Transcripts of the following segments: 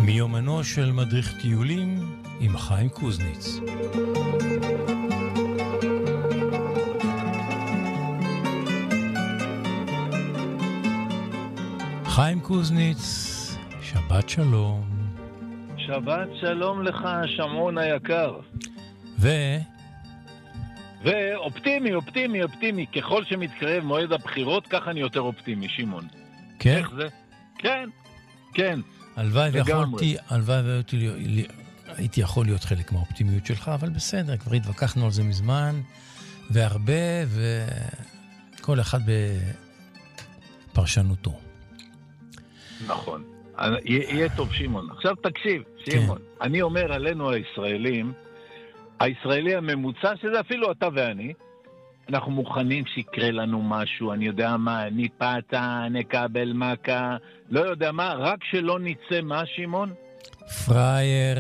מיומנו של מדריך טיולים עם חיים קוזניץ. חיים קוזניץ, שבת שלום. שבת שלום לך, שמעון היקר. אופטימי. ככל שמתקרב מועד הבחירות, ככה אני יותר אופטימי, שמעון. כן? איך זה? כן. הלוואי הייתי יכול להיות חלק מהאופטימיות שלך, אבל בסדר, כבר התווכחנו על זה מזמן, והרבה, וכל אחד בפרשנותו. נכון. יהיה טוב, שמעון. עכשיו תקשיב, שמעון. כן. אני אומר עלינו הישראלי הממוצע, שזה אפילו אתה ואני, אנחנו מוכנים שיקרה לנו משהו, אני יודע מה, ניפתה, נקבל מכה, לא יודע מה, רק שלא נצא מה, שמעון? פרייר.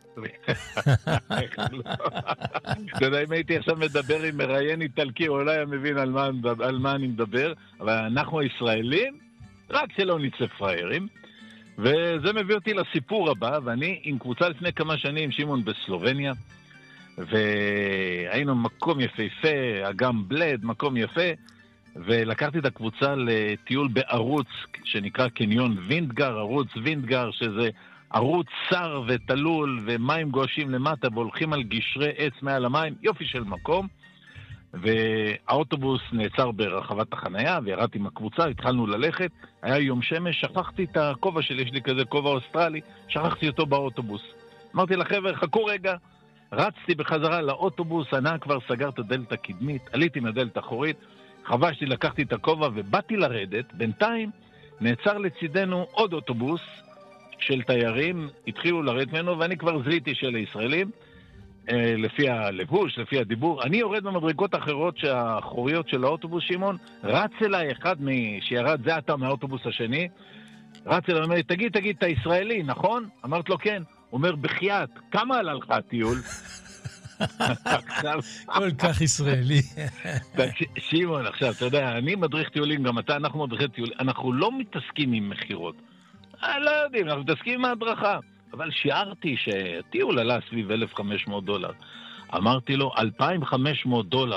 אתה יודע, אם הייתי עכשיו מדבר עם מראיין איטלקי, אולי היה מבין על מה אני מדבר, אבל אנחנו הישראלים, רק שלא נצא פריירים, וזה מביא אותי לסיפור הבא, ואני עם קבוצה לפני כמה שנים, שמעון, בסלובניה, והיינו מקום יפהפה, אגם בלד, מקום יפה, ולקחתי את הקבוצה לטיול בערוץ שנקרא קניון וינדגר, ערוץ וינדגר, שזה ערוץ צר ותלול ומים גועשים למטה, והולכים על גשרי עץ מעל המים, יופי של מקום, והאוטובוס נעצר ברחבת החנייה, וירדתי עם הקבוצה, התחלנו ללכת, היה יום שמש, שכחתי את הכובע שלי, יש לי כזה כובע אוסטרלי, שכחתי אותו באוטובוס. אמרתי לחבר, חכו רגע, רצתי בחזרה לאוטובוס, הנהג כבר סגר את הדלת הקדמית, עליתי מהדלת האחורית, חבשתי, לקחתי את הכובע ובאתי לרדת, בינתיים נעצר לצידנו עוד אוטובוס של תיירים, התחילו לרדת ממנו, ואני כבר זיהיתי של הישראלים, לפי הלבוש, לפי הדיבור. אני יורד במדרגות אחרות שהאחוריות של האוטובוס, שמעון, רץ אליי אחד שירד, זה אתה מהאוטובוס השני, רץ אליי, אומר לי, תגיד, אתה ישראלי, נכון? אמרת לו, כן. הוא אומר, בחייאת, כמה עלה לך הטיול? כל כך ישראלי. שמעון, עכשיו, אתה יודע, אני מדריך טיולים, גם אתה, אנחנו מדריכי טיולים, אנחנו לא מתעסקים עם מחירות. לא יודעים, אנחנו מתעסקים עם ההדרכה. אבל שיערתי שהטיול עלה סביב $1,500. אמרתי לו, $2,500.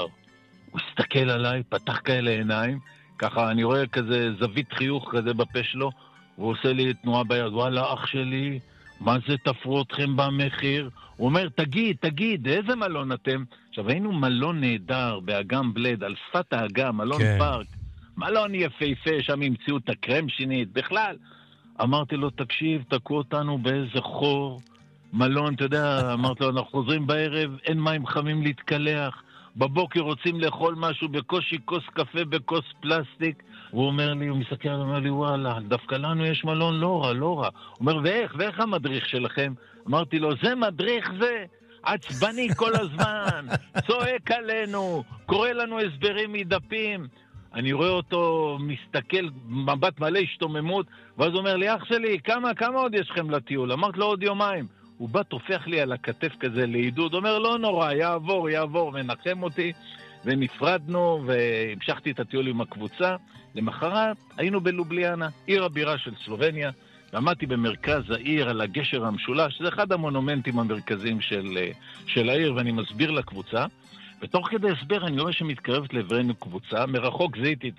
הוא הסתכל עליי, פתח כאלה עיניים, ככה אני רואה כזה זווית חיוך כזה בפה שלו, והוא עושה לי תנועה ביד, וואלה, אח שלי, מה זה תפרו אתכם במחיר? הוא אומר, תגיד, איזה מלון אתם? עכשיו, היינו מלון נהדר באגם בלד, על שפת האגם, מלון פארק, מלון יפהפה, שם המציאו את הקרמשינית, בכלל. אמרתי לו, תקשיב, תקעו אותנו באיזה חור, מלון, אתה יודע, אמרתי לו, אנחנו חוזרים בערב, אין מים חמים להתקלח, בבוקר רוצים לאכול משהו, בקושי כוס קפה, בכוס פלסטיק, הוא אומר לי, הוא מסתכל, הוא אומר לי, וואלה, דווקא לנו יש מלון לא רע. הוא אומר, ואיך המדריך שלכם? אמרתי לו, זה מדריך זה, עצבני כל הזמן, צועק עלינו, קורא לנו הסברים מדפים. אני רואה אותו מסתכל, מבט מלא השתוממות, ואז הוא אומר לי, אח שלי, כמה עוד יש לכם לטיול? אמרת לו, עוד יומיים. הוא בא, תופח לי על הכתף כזה לעידוד, אומר, לא נורא, יעבור, ונחם אותי, ונפרדנו, והמשכתי את הטיול עם הקבוצה. למחרת היינו בלובליאנה, עיר הבירה של סלובניה, ועמדתי במרכז העיר על הגשר המשולש, זה אחד המונומנטים המרכזיים של העיר, ואני מסביר לקבוצה, ותוך כדי הסבר אני רואה שמתקרבת לעברנו קבוצה, מרחוק זיהיתי,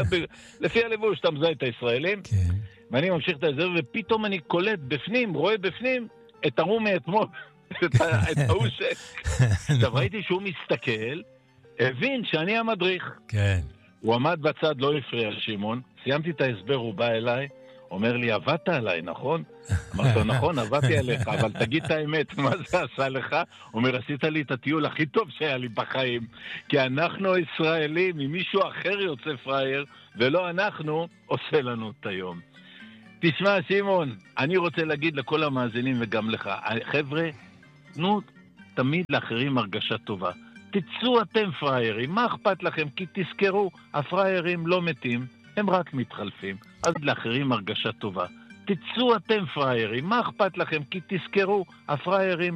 לפי הלבוש שאתה מזהה את הישראלים, ואני ממשיך את ההסבר, ופתאום אני קולט בפנים, רואה בפנים, את הרום מאתמול, את האושק. עכשיו ראיתי שהוא מסתכל, הבין שאני המדריך. כן. הוא עמד בצד, לא הפריע על שמעון, סיימתי את ההסבר, הוא בא אליי, אומר לי, עבדת עליי, נכון? אמרתי לו, נכון, עבדתי עליך, אבל תגיד את האמת, מה זה עשה לך? הוא אומר, עשית לי את הטיול הכי טוב שהיה לי בחיים, כי אנחנו ישראלים, אם מישהו אחר יוצא פרייר, ולא אנחנו, עושה לנו את היום. תשמע, שמעון, אני רוצה להגיד לכל המאזינים וגם לך, חבר'ה, תנו תמיד לאחרים הרגשה טובה. תצאו אתם פריירים, מה אכפת לכם? כי תזכרו, הפריירים לא מתים, הם רק מתחלפים. אז לאחרים הרגשה טובה. תצאו אתם פריירים, מה אכפת לכם? כי תזכרו, הפריירים